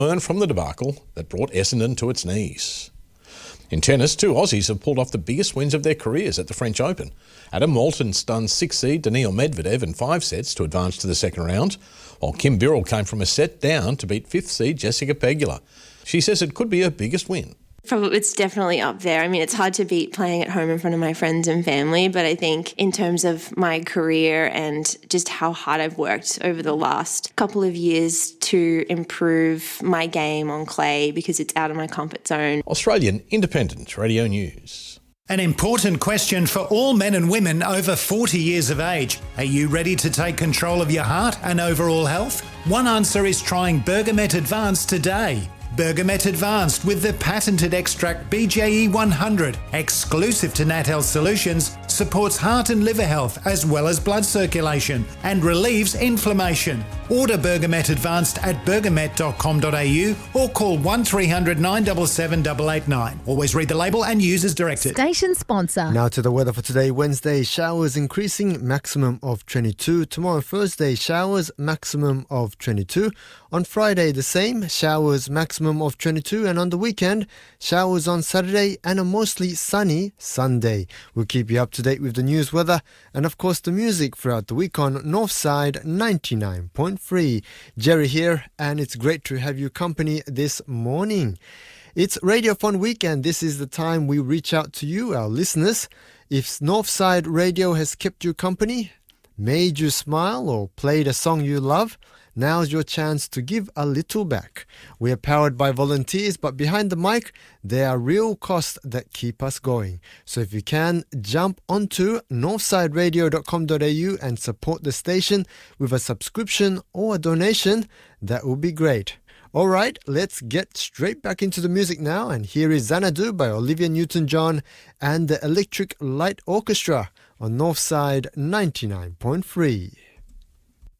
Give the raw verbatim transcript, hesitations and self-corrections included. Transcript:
Learn from the debacle that brought Essendon to its knees. In tennis, two Aussies have pulled off the biggest wins of their careers at the French Open. Adam Walton stunned six seed Daniil Medvedev in five sets to advance to the second round, while Kim Birrell came from a set down to beat fifth seed Jessica Pegula. She says it could be her biggest win. Probably, it's definitely up there. I mean, it's hard to beat playing at home in front of my friends and family, but I think in terms of my career and just how hard I've worked over the last couple of years to improve my game on clay because it's out of my comfort zone. Australian Independent Radio News. An important question for all men and women over forty years of age. Are you ready to take control of your heart and overall health? One answer is trying Bergamet Advanced today. Bergamet Advanced with the patented extract B J E one hundred, exclusive to Nat Health Solutions, supports heart and liver health as well as blood circulation and relieves inflammation. Order Bergamet Advanced at bergamet dot com dot a u or call one three hundred nine seven seven eight eight nine. Always read the label and use as directed. Station sponsor. Now to the weather for today. Wednesday, showers increasing, maximum of twenty-two. Tomorrow, Thursday, showers, maximum of twenty-two. On Friday, the same, showers, maximum of twenty-two. And on the weekend, showers on Saturday and a mostly sunny Sunday. We'll keep you up to date with the news, weather, and of course the music throughout the week on Northside ninety-nine point three. Jerry here, and it's great to have you company this morning. It's Radiothon weekend. This is the time we reach out to you, our listeners. If Northside Radio has kept you company, made you smile, or played a song you love, now's your chance to give a little back. We are powered by volunteers, but behind the mic, there are real costs that keep us going. So if you can, jump onto northside radio dot com dot a u and support the station with a subscription or a donation. That would be great. All right, let's get straight back into the music now. And here is Xanadu by Olivia Newton-John and the Electric Light Orchestra on Northside ninety-nine point three.